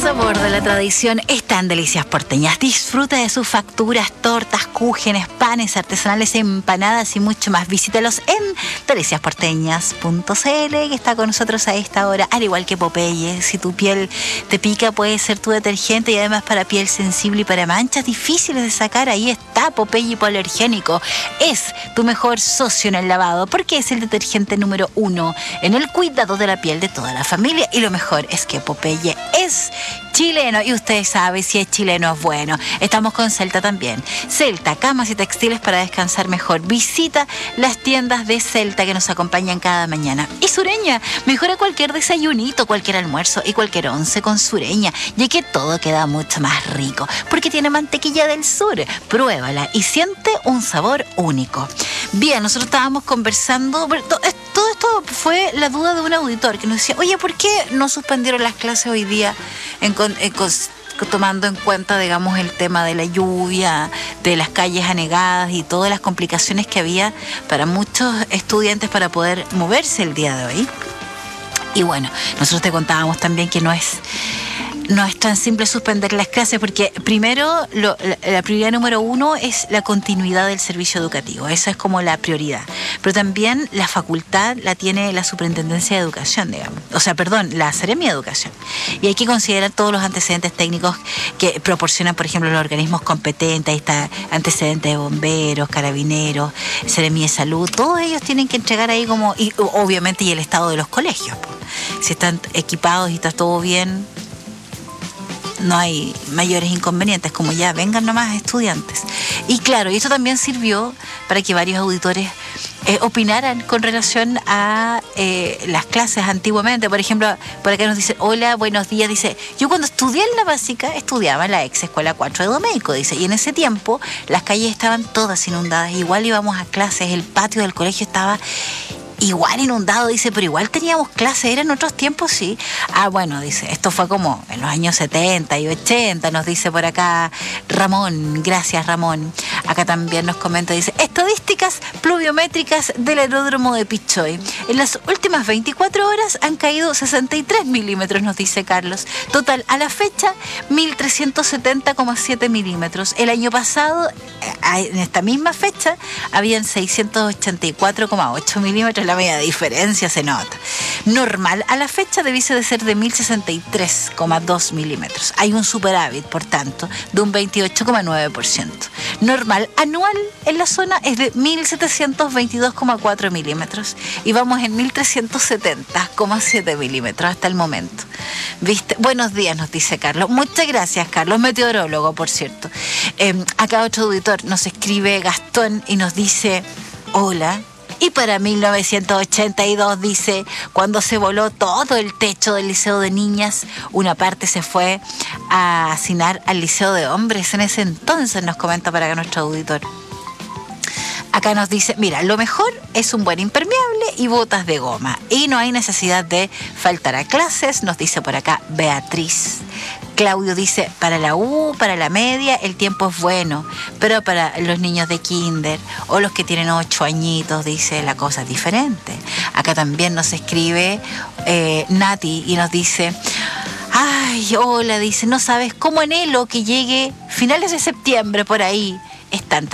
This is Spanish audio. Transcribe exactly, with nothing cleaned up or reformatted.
sabor de la tradición está en Delicias Porteñas. Disfruta de sus facturas, tortas, cúgenes, panes artesanales, empanadas y mucho más. Visítalos en delicias porteñas punto c l, que está con nosotros a esta hora, al igual que Popeye. Si tu piel te pica, puede ser tu detergente, y además para piel sensible y para manchas difíciles de sacar, ahí está Popeye hipoalergénico. Es tu mejor socio en el lavado, porque es el detergente número uno en el cuidado de la piel de toda la familia. Y lo mejor es que Popeye es chileno, y usted sabe, si es chileno es bueno. Estamos con Celta también. Celta, camas y textiles para descansar mejor. Visita las tiendas de Celta que nos acompañan cada mañana. Y Sureña, mejora cualquier desayunito, cualquier almuerzo y cualquier once con Sureña, ya que todo queda mucho más rico, porque tiene mantequilla del sur. Pruébala y siente un sabor único. Bien, nosotros estábamos conversando, todo esto fue la duda de un auditor que nos decía: oye, ¿por qué no suspendieron las clases hoy día en, en, tomando en cuenta, digamos, el tema de la lluvia, de las calles anegadas y todas las complicaciones que había para muchos estudiantes para poder moverse el día de hoy? Y bueno, nosotros te contábamos también que no es... No es tan simple suspender las clases, porque primero, lo, la, la prioridad número uno es la continuidad del servicio educativo. Esa es como la prioridad. Pero también la facultad la tiene la Superintendencia de Educación, digamos. O sea, perdón, la Seremia de Educación. Y hay que considerar todos los antecedentes técnicos que proporcionan, por ejemplo, los organismos competentes. Ahí está antecedentes de bomberos, carabineros, Seremia de Salud. Todos ellos tienen que entregar ahí como... Y obviamente, y el estado de los colegios. Si están equipados y está todo bien, no hay mayores inconvenientes, como ya vengan nomás estudiantes. Y claro, y esto también sirvió para que varios auditores eh, opinaran con relación a eh, las clases antiguamente. Por ejemplo, por acá nos dice: hola, buenos días. Dice: yo cuando estudié en la básica estudiaba en la ex escuela cuatro de Domeico, dice, y en ese tiempo las calles estaban todas inundadas. Igual íbamos a clases, el patio del colegio estaba igual inundado, dice, pero igual teníamos clases, eran otros tiempos, sí. Ah, bueno, dice, esto fue como en los años setenta y ochenta, nos dice por acá Ramón. Gracias, Ramón. Acá también nos comenta, dice: estadísticas pluviométricas del aeródromo de Pichoy. En las últimas veinticuatro horas han caído sesenta y tres milímetros, nos dice Carlos. Total, a la fecha, mil trescientos setenta coma siete milímetros. El año pasado, en esta misma fecha, habían seiscientos ochenta y cuatro coma ocho milímetros. La media diferencia se nota. Normal a la fecha debiese de ser de mil sesenta y tres coma dos milímetros. Hay un superávit, por tanto, de un veintiocho coma nueve por ciento. Normal anual en la zona es de mil setecientos veintidós coma cuatro milímetros, y vamos en mil trescientos setenta coma siete milímetros hasta el momento. ¿Viste? Buenos días, nos dice Carlos. Muchas gracias, Carlos, meteorólogo, por cierto. Eh, acá otro auditor nos escribe, Gastón, y nos dice: hola. Y para mil novecientos ochenta y dos, dice, cuando se voló todo el techo del Liceo de Niñas, una parte se fue a hacinar al Liceo de Hombres. En ese entonces, nos comenta para acá nuestro auditor. Acá nos dice: mira, lo mejor es un buen impermeable y botas de goma, y no hay necesidad de faltar a clases, nos dice por acá Beatriz. Claudio dice: para la U, para la media, el tiempo es bueno, pero para los niños de kinder o los que tienen ocho añitos, dice, la cosa es diferente. Acá también nos escribe eh, Nati y nos dice: ay, hola, dice, no sabes cómo anhelo que llegue finales de septiembre por ahí. Están